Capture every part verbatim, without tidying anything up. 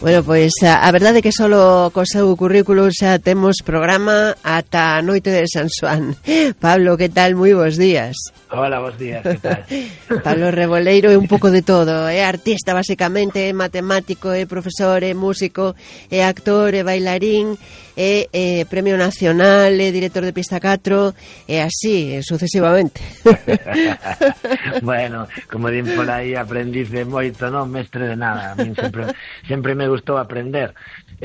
Bueno, pois a, a verdade é que solo co seu currículo xa temos programa ata a noite de San Xoán. Pablo, que tal? Moi bons días. Hola, bons días, que tal? Pablo Reboleiro é un pouco de todo, é artista basicamente, é matemático, é profesor, é músico, é actor, é bailarín, é, é premio nacional, é director de Pista catro, e así, sucesivamente. Bueno, como din por aí, aprendiz de moito, non mestre de nada. A min sempre, sempre me gustou aprender.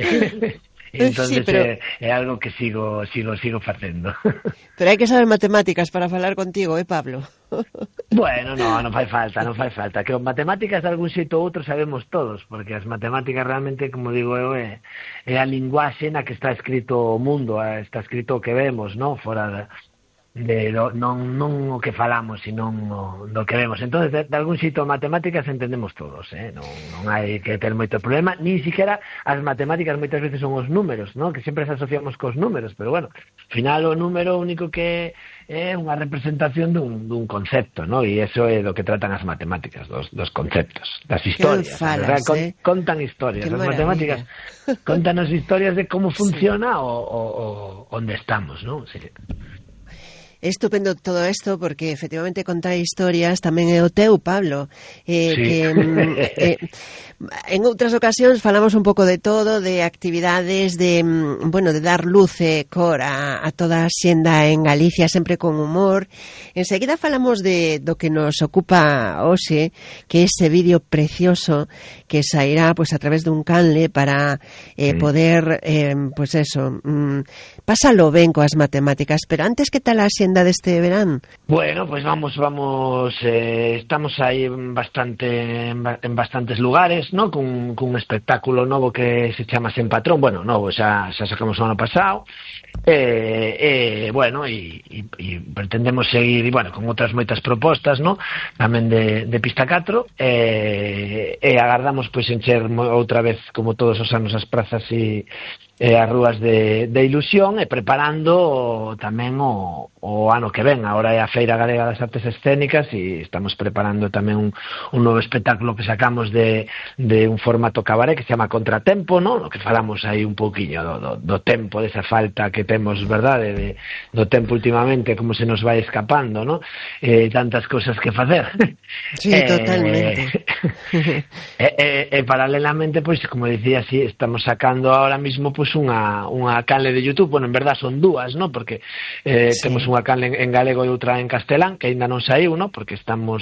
Entonces sí, pero... é, é algo que sigo sigo sigo facendo. Pero hai que saber matemáticas para falar contigo, eh, Pablo? Bueno, no, non fai falta, non fai falta. Que as matemáticas de algún xeito ou outro sabemos todos, porque as matemáticas realmente, como digo eu, é, é a linguaxe na que está escrito o mundo, está escrito o que vemos, non? Fora de, de do, non, non o que falamos, sino o, do que vemos. Entonces, de, de algún xeito matemáticas entendemos todos, eh? non, non hai que ter moito problema, ni siquiera as matemáticas moitas veces son os números, non? Que sempre se asociamos cos números, pero bueno, ao final o número único que é unha representación dun, dun concepto, non? E iso é do que tratan as matemáticas, dos, dos conceptos, das historias. Falas, Con, eh? Contan historias, as matemáticas contanos historias de como funciona sí. o, o, o onde estamos, non? Sí. Estupendo todo isto, porque efectivamente contar historias tamén é o teu, Pablo. Eh, sí. que, eh, en outras ocasións falamos un pouco de todo, de actividades, de, bueno, de dar luz e cor a, a toda a xenda en Galicia, sempre con humor. Enseguida falamos de do que nos ocupa hoxe, que é ese vídeo precioso que sairá pues, a través dun canle para eh, sí. poder, eh, pues eso, mm, pásalo ben coas matemáticas. Pero antes, que tal a xenda deste verán? Bueno, pues vamos, vamos, eh, estamos aí bastante en bastantes lugares, ¿no? Cun, cun espectáculo novo que se chama Sen Patrón, bueno, novo, xa, xa sacamos o ano pasado, eh, eh, bueno, e, e, e pretendemos seguir, e, bueno, con outras moitas propostas, ¿no? Tamén de, de Pista catro, eh, e agardamos, pois, encher outra vez, como todos os anos, as prazas e e as rúas de, de ilusión, e preparando tamén o, o ano que ven. Ahora é a Feira Galega das Artes Escénicas e estamos preparando tamén un, un novo espectáculo que sacamos de, de un formato cabaret que se chama Contratempo, ¿no? No que falamos aí un pouquiño do, do, do tempo, desa falta que temos, verdade, de, do tempo últimamente, como se nos vai escapando, ¿no? Eh, tantas cousas que facer. Sí, eh, totalmente. e, e, e paralelamente, pois, como dicía, sí, estamos sacando ahora mismo, pois, unha, unha canle de YouTube, bueno, en verdad son dúas, ¿no? Porque eh, sí. temos unha canle en, en galego e outra en castelán, que ainda non saiu, ¿no? Porque estamos,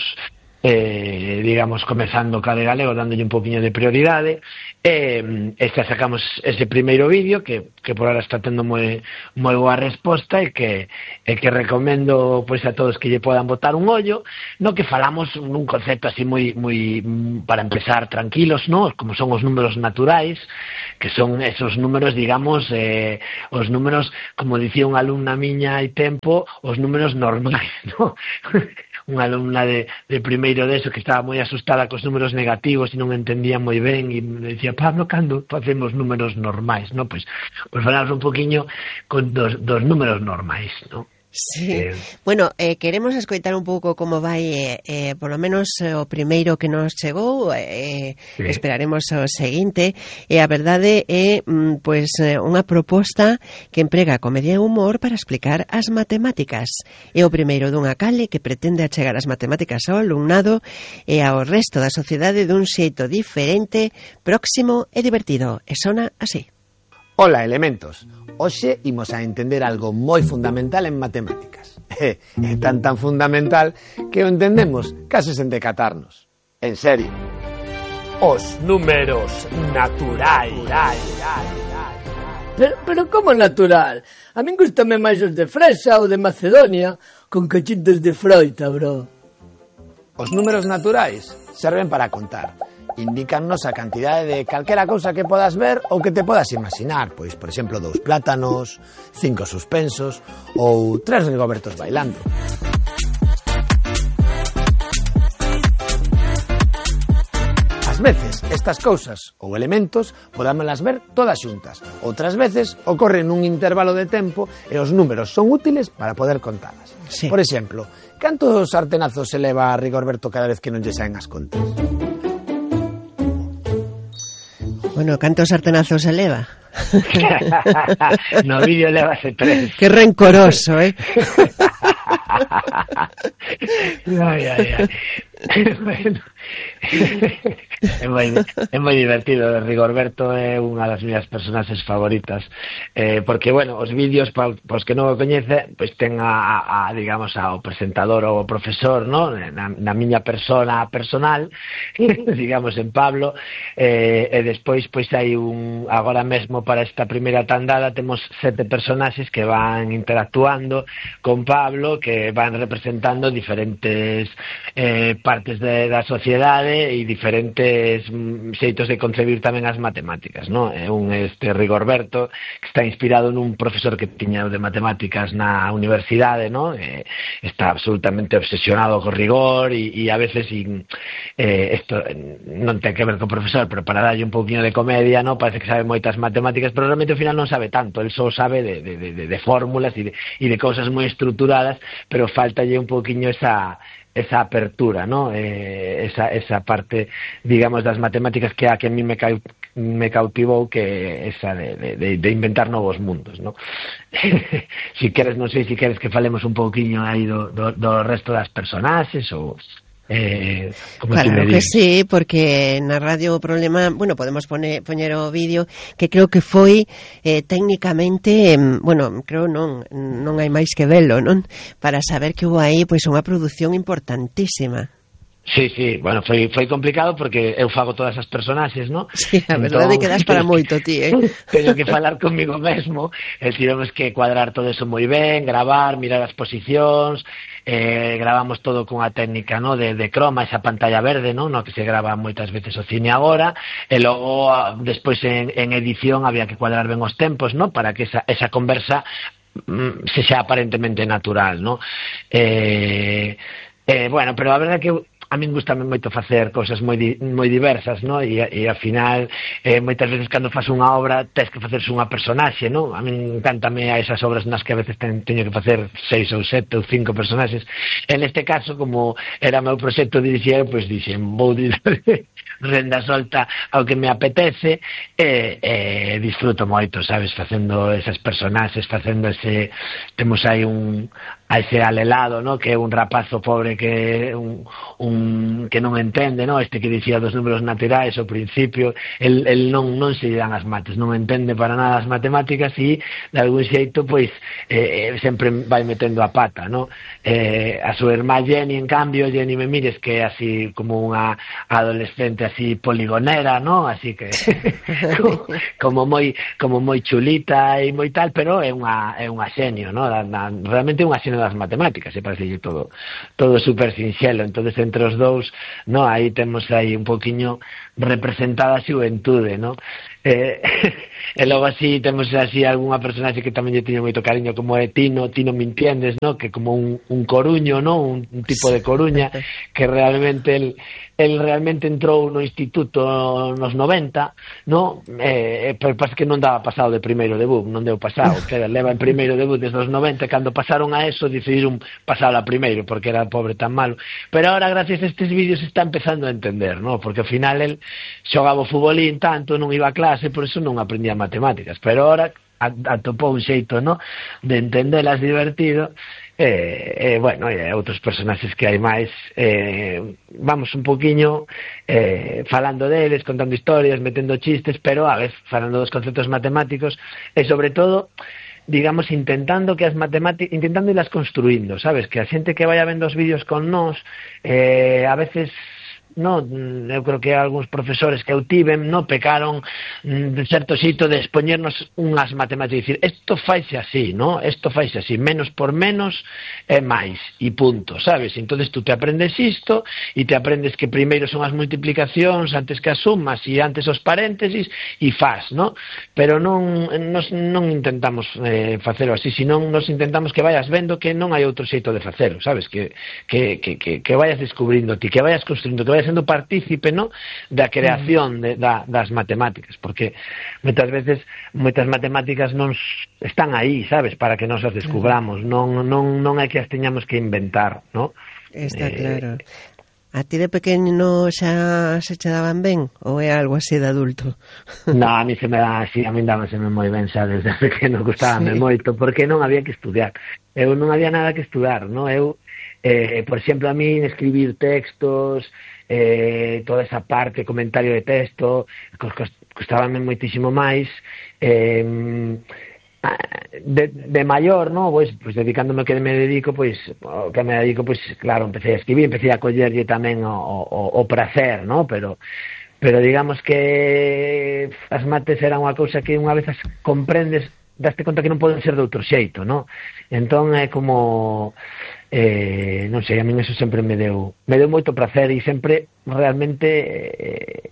eh, digamos, comezando ca de galego, dándolle un poquinho de prioridade, e, e xa sacamos ese primeiro vídeo, que, que por ahora está tendo moi, moi boa resposta, e que, e que recomendo, pois, a todos que lle podan botar un ollo, no que falamos nun concepto así moi, moi, para empezar, tranquilos, ¿no? Como son os números naturais, que son esos números, digamos, eh, os números, como dicía unha alumna miña hai tempo, os números normais, ¿no? Unha alumna de, de primeiro deso que estaba moi asustada cos números negativos e non entendía moi ben, e me dicía, Pablo, cando facemos números normais, ¿no? Pois, pois falamos un poquinho con dos, dos números normais, ¿no? Sí, eh, bueno, eh, queremos escoitar un pouco como vai, eh, eh, por lo menos eh, o primeiro que nos chegou, eh, sí. Esperaremos o seguinte, e a verdade é, mm, pois, eh, unha proposta que emprega comedia e humor para explicar as matemáticas. É o primeiro dunha canle que pretende achegar as matemáticas ao alumnado e ao resto da sociedade dun xeito diferente, próximo e divertido. E sona así. Ola, elementos. Hoxe imos a entender algo moi fundamental en matemáticas. É, é tan tan fundamental que o entendemos case sen decatarnos. En serio. Os números naturais. Pero, pero como natural? A min gustame máis os de fresa ou de Macedonia, con cachitos de froita, bro. Os números naturais serven para contar. Indícannos a cantidade de calquera cousa que podas ver ou que te podas imaginar, pois, por exemplo, dous plátanos, cinco suspensos ou tres rigobertos bailando. Ás veces, estas cousas ou elementos podámolas ver todas xuntas. Outras veces, ocorren nun intervalo de tempo e os números son útiles para poder contalas. Sí. Por exemplo, cantos sartenazos se leva a Rigorberto cada vez que non lle saen as contas? Bueno, cantos sartenazos se leva? No vídeo levase tres. Que rencoroso, eh? Ai, ai, ai. Bueno, é moi, é moi divertido. Rigorberto é unha das miñas personaxes favoritas, eh, porque, bueno, os vídeos, para os que non o coñece, pois ten a, a, a digamos, ao presentador ou ao profesor, no? na, na miña persona personal, digamos, en Pablo, eh, e despois, pois, hai un, agora mesmo para esta primeira tandada, temos sete personaxes que van interactuando con Pablo, que van representando diferentes eh, partes de, da sociedade e diferentes xeitos de concebir tamén as matemáticas, no? É un este Rigorberto que está inspirado nun profesor que tiña de matemáticas na universidade, no? Eh, está absolutamente obsesionado co rigor e, e a veces in, eh, esto non ten que ver co profesor, pero para darlle un pouquinho de comedia, no? Parece que sabe moitas matemáticas, pero realmente ao final non sabe tanto, el só sabe de, de, de, de fórmulas e de, e de cousas moi estructuradas, pero faltalle un pouquinho esa esa apertura, ¿no? Eh, esa, esa parte, digamos, das matemáticas que a que a mí me, ca, me cautivou, que esa de, de, de inventar novos mundos, ¿no? Si queres, non sei, si queres que falemos un pouquiño aí do, do, do resto das personaxes ou... Eh, como claro que sí, porque na radio o problema, bueno, podemos poner, poñer o vídeo que creo que foi eh, técnicamente, eh, bueno, creo non non hai máis que velo, non? Para saber que hubo aí pois unha produción importantísima. Sí, sí, bueno, foi, foi complicado porque eu fago todas as personaxes, ¿no? Sí, a verdade entón, que das para moito, ti, eh? Teño que falar comigo mesmo, e tivemos que cuadrar todo eso moi ben, gravar, mirar as posicións, eh, gravamos todo cunha técnica, no, de, de croma, esa pantalla verde, no, no que se grava moitas veces o cine agora, e logo despois en, en edición había que cuadrar ben os tempos, no, para que esa, esa conversa mm, se xa aparentemente natural, no. Eh, eh, bueno, pero a verdade que a min gustame moito facer cousas moi di, moi diversas, no? E, e ao final eh, moitas veces cando faz unha obra tes que facerse unha personaxe, no? A min encántame a esas obras nas que a veces ten, teño que facer seis ou sete ou cinco personaxes. En este caso, como era meu proxecto dirixir, pois dixen, vou renda solta ao que me apetece e, e disfruto moito, sabes, facendo esas personaxes, facendo ese, temos aí un a ese alelado, ¿no? Que é un rapazo pobre que un, un que non entende, ¿no? Este que dicía dos números naturais ao principio, el, el non, non se dan as mates, non entende para nada as matemáticas e de algún xeito pois eh, sempre vai metendo a pata, ¿no? Eh, a súa irmá Jenny, en cambio, Jenny Memires, que é así como unha adolescente así poligonera, ¿no? Así que como, como moi como moi chulita e moi tal, pero é unha é unha xenio, ¿no? Na, na, realmente é unha xenio das matemáticas, se parece todo todo super sinxelo. Entonces entre os dous, no, aí temos aí un poquiño representada a xuventude, no? Eh, e logo así temos así algunha personaxe que tamén lle tiño moito cariño, como é Tino, Tino me entiendes, no? Que como un, un coruño, no? Un, un tipo de coruña que realmente el el realmente entrou no instituto nos noventa, no? Eh, pero pasa que non daba pasado de primeiro debut, non deu pasado, que leva en primeiro debut desde os noventa, cando pasaron a eso decidiron pasar a primeiro, porque era pobre tan malo, pero ahora gracias a estes vídeos está empezando a entender, no? Porque ao final el xogaba o futbolín tanto, non iba a clase, por eso non aprendía matemáticas, pero ahora atopou un xeito, no? De entendelas divertido. E, eh, bueno, e outros personaxes que hai máis, eh, vamos un poquinho eh, falando deles, contando historias, metendo chistes, pero a vez falando dos conceptos matemáticos e sobre todo, digamos, intentando que as matemáticas, intentando irlas construindo, sabes, que a xente que vaya vendo os vídeos con nós, eh, a veces no, eu creo que algúns profesores que eu tiven no pecaron de certo xeito de expoñernos unhas matemáticas, dicir, isto faise así, no? Isto faise así, menos por menos é máis, e punto, sabes? Entonces tú te aprendes isto e te aprendes que primeiro son as multiplicacións antes que as sumas e antes os paréntesis e faz, no? Pero non nos, non intentamos eh, facelo así, senón nos intentamos que vayas vendo que non hai outro xeito de facelo, sabes? Que, que, que, que, que vayas descubrindo ti, que vayas construindo, que vayas sendo partícipe, no, da creación de, da, das matemáticas, porque moitas veces moitas matemáticas non están aí, sabes, para que nos as descubramos, non non non é que as teñamos que inventar, no? Está eh, claro. A ti de pequeno xa se che daban ben? Ou é algo así de adulto? No, a mí se me dá así, a mí dámaseme moi ben xa desde pequeno, gustábame sí. moito, porque non había que estudiar. Eu non había nada que estudar, non? Eu, eh, por exemplo, a mí escribir textos, eh, toda esa parte, comentario de texto, custábame moitísimo máis, eh, de, de maior, no, pois, pois dedicándome ao que me dedico, pois, o que me dedico, pois, claro, empecé a escribir, empecé a collerlle tamén o, o, o prazer, no, pero pero digamos que as mates eran unha cousa que unha vez as comprendes, daste conta que non poden ser de outro xeito, no? Entón é como eh, non sei, a min eso sempre me deu me deu moito prazer e sempre realmente eh,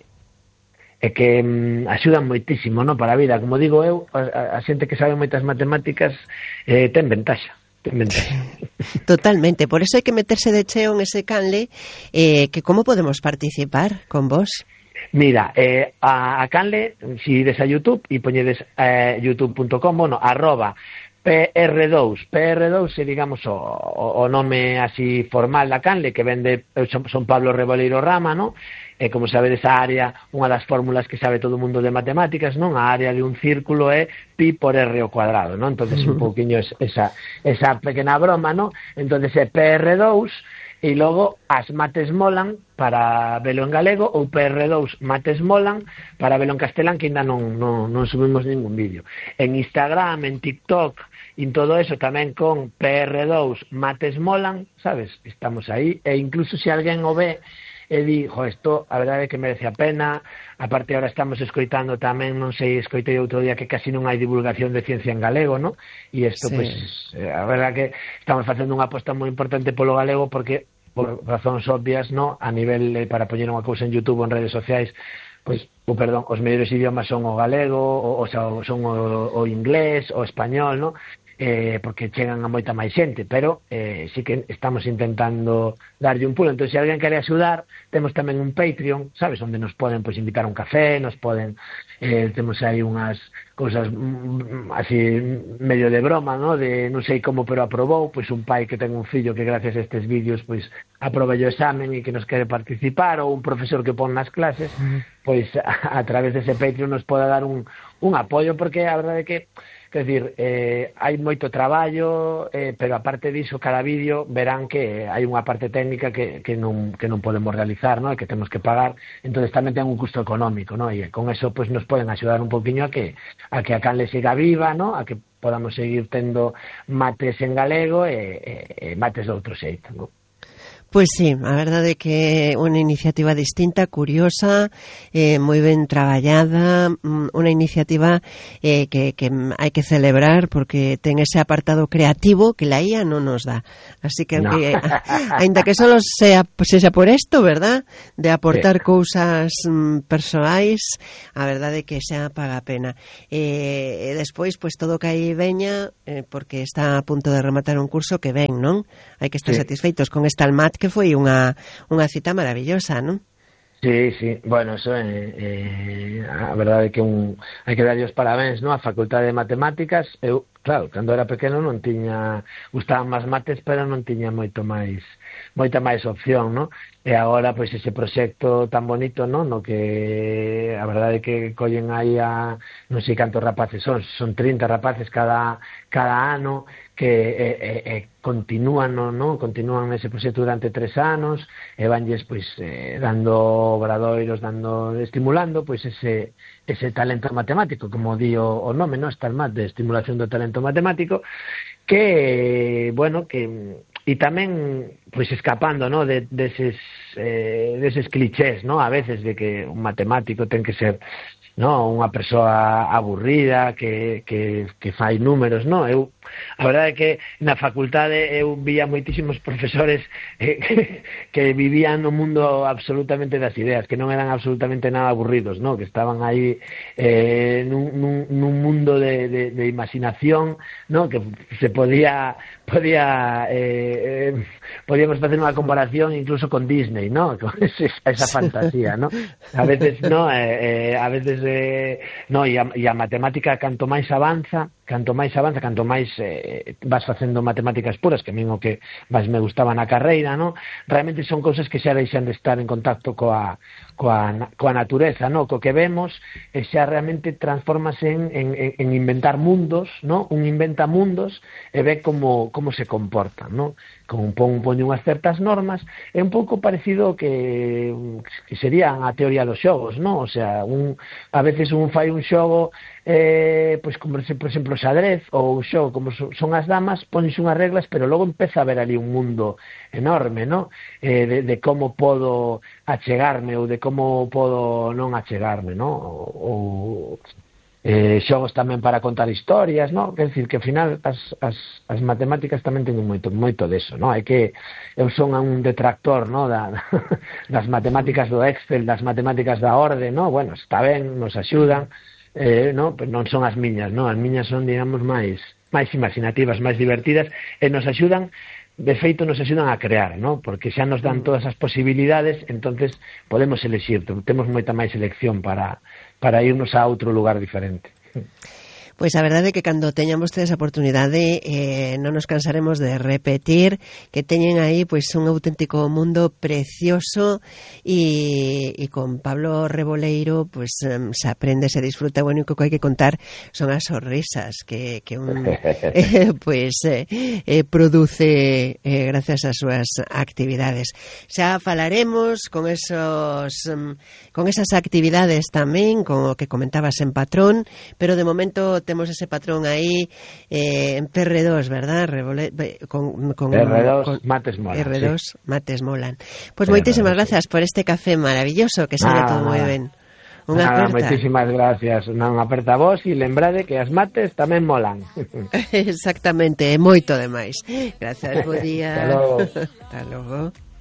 é que mm, axudan moitísimo, no, para a vida. Como digo eu, a, a xente que sabe moitas matemáticas eh, ten ventaxa. Ten ventaxa. Totalmente, por eso hai que meterse de cheo en ese canle, eh, que como podemos participar con vos? Mira, eh, a, a canle, si ides a YouTube e poñedes eh, youtube punto com, bueno, arroba P R dous, P R dous é, digamos, o, o, o nome así formal da canle, que vende, eu son, son Pablo Reboleiro Rama, no? E como sabedes, a área, unha das fórmulas que sabe todo o mundo de matemáticas, non? A área de un círculo é pi por R ao cuadrado, non? Entonces, un pouquiño esa, esa pequena broma, non? Entonces, é P R dous, e logo as mates molan para velo en galego, ou P R dous mates molan para velo en castelán, que ainda non, non, non subimos ningún vídeo. En Instagram, en TikTok, en todo eso tamén con P R dous mates molan, sabes? Estamos aí, e incluso se alguén o ve e di, jo, isto a verdade é que merece a pena. Aparte, ahora estamos escoitando tamén, non sei, escoitei outro día que casi non hai divulgación de ciencia en galego, non? E isto, sí. Pois, a verdade que estamos facendo unha aposta moi importante polo galego, porque por razóns obvias, non? A nivel eh, para poñer unha cousa en YouTube ou en redes sociais, pois, o perdón, os mellores idiomas son o galego, o, o sea, son o, o inglés, o español, non? Eh, porque chegan a moita máis xente, pero eh, sí que estamos intentando darlle un pulo. Entón, se alguén quere axudar, temos tamén un Patreon, sabes, onde nos poden pois invitar a un café, nos poden eh, temos aí unhas cousas mm, así medio de broma, ¿no? De non sei como, pero aprobou, pois un pai que ten un fillo que gracias a estes vídeos pois aproba o examen e que nos quere participar, ou un profesor que pon nas clases, pois a, a través dese Patreon nos pode dar un, un apoio, porque a verdade é que Quer dicir, eh, hai moito traballo, eh, pero aparte diso, cada vídeo verán que hai unha parte técnica que, que, non, que non podemos realizar, ¿no? E que temos que pagar, entonces tamén ten un custo económico, ¿no? E con eso pues, nos poden axudar un poquinho a que a que a canle siga viva, ¿no? A que podamos seguir tendo mates en galego e, e, e mates de outro xeito, ¿no? Pois sí, a verdade é que unha iniciativa distinta, curiosa, eh, moi ben traballada, unha iniciativa eh, que, que hai que celebrar porque ten ese apartado creativo que la I A non nos dá. Así que, no. aunque, ainda que solo sea, sea por esto, verdad? De aportar sí. cousas mm, persoais, a verdade é que xa paga a pena. Eh, e despois, pois todo que aí veña, eh, porque está a punto de rematar un curso que ven, non? Hai que estar sí. satisfeitos con esta Almat, que foi unha, unha cita maravillosa, non? Sí, sí, bueno, eso é eh, a verdade é que un, hai que darlle os parabéns, non? A Facultade de Matemáticas, eu, claro, cando era pequeno non tiña, gustaban máis mates, pero non tiña moito máis moita máis opción, non? E agora, pois, ese proxecto tan bonito, non? No que a verdade é que collen aí a, non sei cantos rapaces son, son trinta rapaces cada, cada ano, que eh, eh, eh, continúan, no, no? continúan ese proxecto durante tres anos, e vanlles, pois, eh, dando obradoiros, dando, estimulando, pois, ese, ese talento matemático, como di o, o nome, non? Está Almat, de estimulación do talento matemático, que, bueno, que e tamén pois escapando, ¿no? de deses eh, deses clichés, ¿no? A veces de que un matemático ten que ser, ¿no? Unha persoa aburrida que, que, que fai números, ¿no? Eu, a verdade é que na facultade eu vía moitísimos profesores eh, que, que vivían no mundo absolutamente das ideas, que non eran absolutamente nada aburridos, ¿no? Que estaban aí eh, nun, nun, nun mundo de, de, de imaginación, ¿no? Que se podía podía eh, eh, podíamos facer unha comparación incluso con Disney, aí, ¿no? Con ese, esa fantasía, ¿no? A veces, ¿no? Eh, eh, a veces, eh, no, e a, e a matemática canto máis avanza, canto máis avanza, canto máis eh, vas facendo matemáticas puras, que a mí o que máis me gustaba na carreira, ¿no? Realmente son cousas que xa deixan de estar en contacto coa, coa, coa natureza, ¿no? Co que vemos, e xa realmente transformase en, en, en inventar mundos, ¿no? Un inventa mundos e ve como, como se comportan, ¿no? Con pon, pon unhas certas normas, é un pouco parecido que, que serían a teoría dos xogos, ¿no? O sea, un, a veces un fai un xogo eh, pois como, por exemplo, xadrez ou un xogo como son as damas, ponse unhas reglas, pero logo empeza a ver ali un mundo enorme, ¿no? Eh, de, de como podo achegarme ou de como podo non achegarme, ¿no? Ou, eh, xogos tamén para contar historias, ¿no? Quer decir que ao final as, as, as matemáticas tamén teñen moito moito deso, ¿no? Hai que eu son un detractor, ¿no? Da, das matemáticas do Excel, das matemáticas da orde, ¿no? Bueno, está ben, nos axudan, eh, ¿no? Pero non son as miñas, ¿no? As miñas son, digamos, máis máis imaginativas, máis divertidas e nos axudan, de feito nos axudan a crear, ¿no? Porque xa nos dan todas as posibilidades, entonces podemos elexir, temos moita máis elección para para irnos a outro lugar diferente. Pois a verdade é que cando teñan vostedes a oportunidade eh, non nos cansaremos de repetir que teñen aí pois un auténtico mundo precioso e, e con Pablo Reboleiro pois um, se aprende, se disfruta. O único que hai que contar son as sonrisas que, que un eh, pois eh, eh, produce eh, gracias ás súas actividades. Xa falaremos con esos um, con esas actividades tamén, con o que comentabas en Patrón, pero de momento temos ese patrón aí eh, en P R dos, verdad? Revole, con, con, P R dos, con, mates molan. P R dos, sí. Mates molan. Pois pues moitísimas gracias por este café maravilloso, que sabe todo moi ben. Unha Nada, aperta. Moitísimas gracias. Unha aperta a vos e lembrade que as mates tamén molan. Exactamente, moito demais. Gracias, bo día. Hasta logo. Hasta logo.